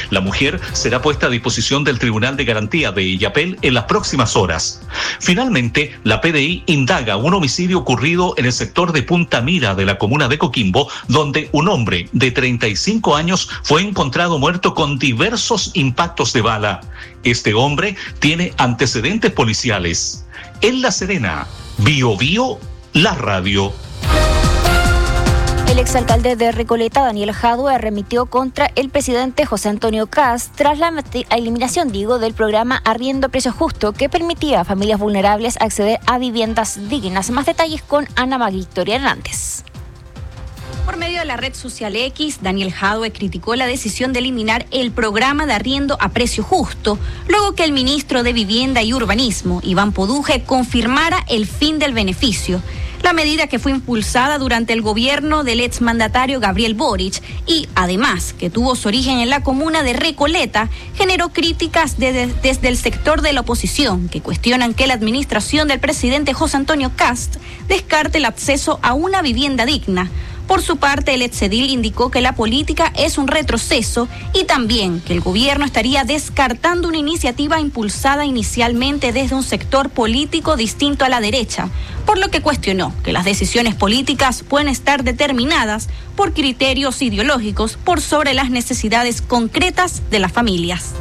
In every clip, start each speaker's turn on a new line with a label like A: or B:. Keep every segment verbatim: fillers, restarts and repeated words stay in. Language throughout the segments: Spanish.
A: La mujer será puesta a disposición del Tribunal de Garantía de Illapel en las próximas horas. Finalmente, la P D I indaga un homicidio ocurrido en el sector de Punta Mira de la comuna de Coquimbo, donde un hombre de treinta y cinco años fue encontrado muerto con diversos impactos de bala. Este hombre tiene antecedentes policiales. En La Serena, Bio Bio, la radio.
B: El exalcalde de Recoleta, Daniel Jadue, arremetió contra el presidente José Antonio Kast tras la eliminación, digo, del programa Arriendo a Precio Justo, que permitía a familias vulnerables acceder a viviendas dignas. Más detalles con Ana Victoria Hernández.
C: Por medio de la red social X, Daniel Jadue criticó la decisión de eliminar el programa de arriendo a precio justo, luego que el ministro de Vivienda y Urbanismo, Iván Poduje, confirmara el fin del beneficio. La medida, que fue impulsada durante el gobierno del exmandatario Gabriel Boric y, además, que tuvo su origen en la comuna de Recoleta, generó críticas de, de, desde el sector de la oposición, que cuestionan que la administración del presidente José Antonio Kast descarte el acceso a una vivienda digna. Por su parte, el exedil indicó que la política es un retroceso y también que el gobierno estaría descartando una iniciativa impulsada inicialmente desde un sector político distinto a la derecha, por lo que cuestionó que las decisiones políticas pueden estar determinadas por criterios ideológicos por sobre las necesidades concretas de las familias.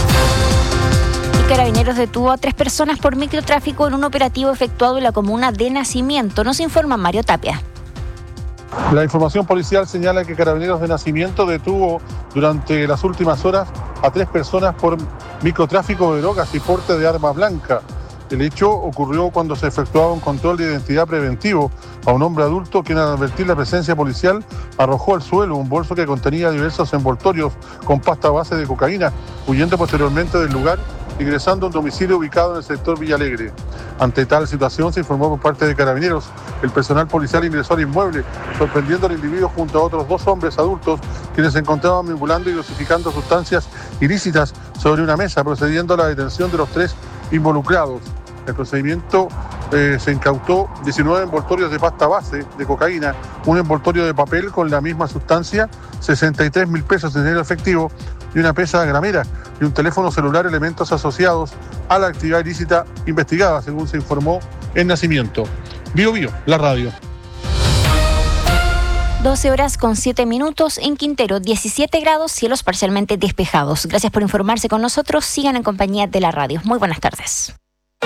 B: Y Carabineros detuvo a tres personas por microtráfico en un operativo efectuado en la comuna de Nacimiento. Nos informa Mario Tapia.
D: La información policial señala que Carabineros de Nacimiento detuvo durante las últimas horas a tres personas por microtráfico de drogas y porte de arma blanca. El hecho ocurrió cuando se efectuaba un control de identidad preventivo a un hombre adulto, quien, al advertir la presencia policial, arrojó al suelo un bolso que contenía diversos envoltorios con pasta base de cocaína, huyendo posteriormente del lugar, ingresando a un domicilio ubicado en el sector Villa Alegre. Ante tal situación, se informó por parte de Carabineros. El personal policial ingresó al inmueble, sorprendiendo al individuo junto a otros dos hombres adultos, quienes se encontraban manipulando y dosificando sustancias ilícitas sobre una mesa, procediendo a la detención de los tres involucrados. El procedimiento eh, se incautó diecinueve envoltorios de pasta base de cocaína, un envoltorio de papel con la misma sustancia, sesenta y tres mil pesos en dinero efectivo y una pesa gramera y un teléfono celular, elementos asociados a la actividad ilícita investigada, según se informó en Nacimiento. Bio Bio, la radio.
B: doce horas con siete minutos en Quintero, diecisiete grados, cielos parcialmente despejados. Gracias por informarse con nosotros. Sigan en compañía de la radio. Muy buenas tardes.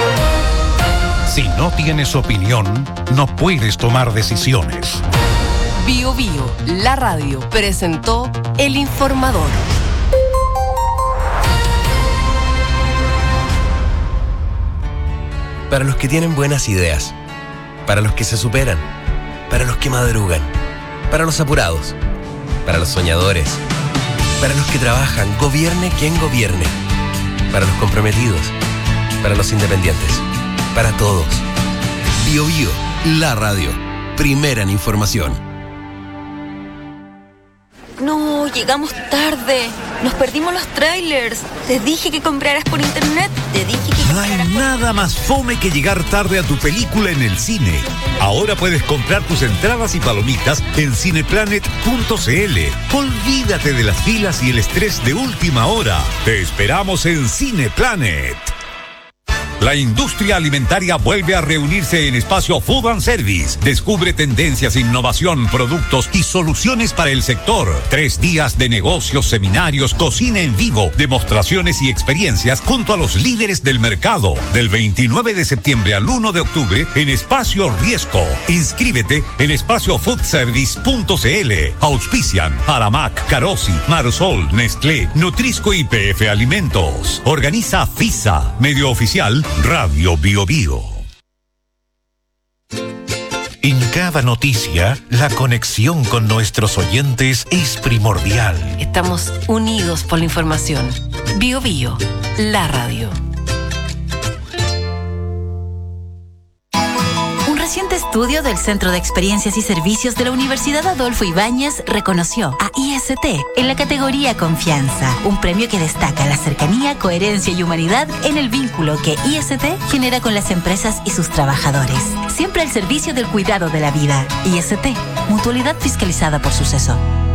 E: Si no tienes opinión, no puedes tomar decisiones.
F: Bio Bio, la radio, presentó El Informador.
G: Para los que tienen buenas ideas, para los que se superan, para los que madrugan, para los apurados, para los soñadores, para los que trabajan, gobierne quien gobierne, para los comprometidos, para los independientes, para todos. Bio Bio, la radio, primera en información.
H: No, llegamos tarde. Nos perdimos los trailers. Te dije que compraras por internet. Te dije que
E: No hay nada más fome que llegar tarde a tu película en el cine. Ahora puedes comprar tus entradas y palomitas en cineplanet punto cl. Olvídate de las filas y el estrés de última hora. Te esperamos en Cineplanet. La industria alimentaria vuelve a reunirse en Espacio Food and Service. Descubre tendencias, innovación, productos y soluciones para el sector. Tres días de negocios, seminarios, cocina en vivo, demostraciones y experiencias junto a los líderes del mercado. Del veintinueve de septiembre al uno de octubre en Espacio Riesco. Inscríbete en espacio food service punto cl. Auspician Aramac, Carosi, Marsol, Nestlé, Nutrisco y P F Alimentos. Organiza FISA, medio oficial Radio Bio Bio. En cada noticia, la conexión con nuestros oyentes es primordial.
F: Estamos unidos por la información. Bio Bio, la radio.
I: Un reciente estudio del Centro de Experiencias y Servicios de la Universidad Adolfo Ibáñez reconoció a I S T en la categoría Confianza, un premio que destaca la cercanía, coherencia y humanidad en el vínculo que I S T genera con las empresas y sus trabajadores. Siempre al servicio del cuidado de la vida. I S T, mutualidad fiscalizada por Suceso.